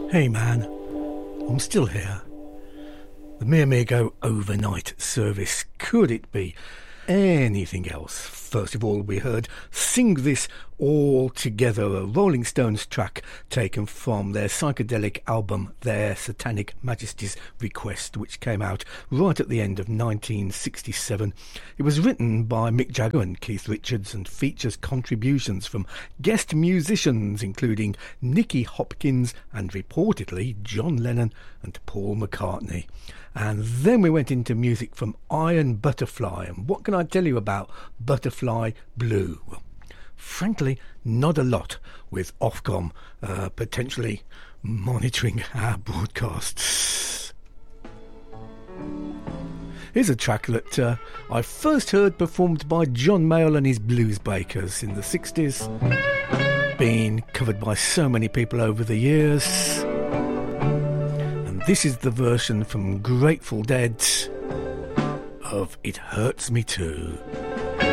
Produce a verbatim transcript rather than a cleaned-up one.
Hey man, I'm still here. The Mere Mere Go overnight service. Could it be anything else? First of all, we heard Sing This All Together, a Rolling Stones track taken from their psychedelic album Their Satanic Majesty's Request, which came out right at the end of nineteen sixty-seven. It was written by Mick Jagger and Keith Richards and features contributions from guest musicians including Nicky Hopkins and reportedly John Lennon and Paul McCartney. And then we went into music from Iron Butterfly. And what can I tell you about Butterfly Blue? Well, frankly, not a lot, with Ofcom uh, potentially monitoring our broadcasts. Here's a track that uh, I first heard performed by John Mayall and his Blues Bakers in the sixties. Been covered by so many people over the years. This is the version from Grateful Dead of It Hurts Me Too.